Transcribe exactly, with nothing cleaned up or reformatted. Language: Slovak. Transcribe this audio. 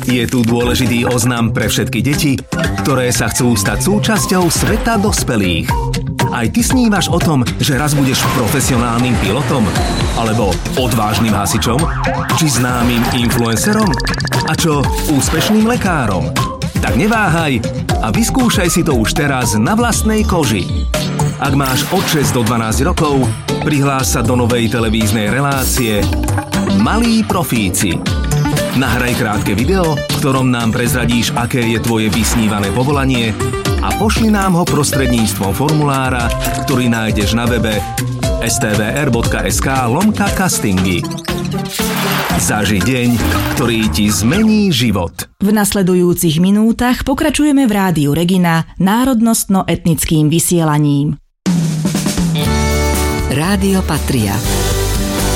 Je tu dôležitý oznam pre všetky deti, ktoré sa chcú stať súčasťou sveta dospelých. Aj ty snívaš o tom, že raz budeš profesionálnym pilotom? Alebo odvážnym hasičom? Či známym influencerom? A čo úspešným lekárom? Tak neváhaj a vyskúšaj si to už teraz na vlastnej koži. Ak máš od šesť do dvanásť rokov, prihlás sa do novej televíznej relácie Malí profíci. Nahraj krátke video, v ktorom nám prezradíš, aké je tvoje vysnívané povolanie a pošli nám ho prostredníctvom formulára, ktorý nájdeš na webe stvr.sk lomka castingy. Zaži deň, ktorý ti zmení život. V nasledujúcich minútach pokračujeme v Rádiu Regina národnostno-etnickým vysielaním. Rádio Patria.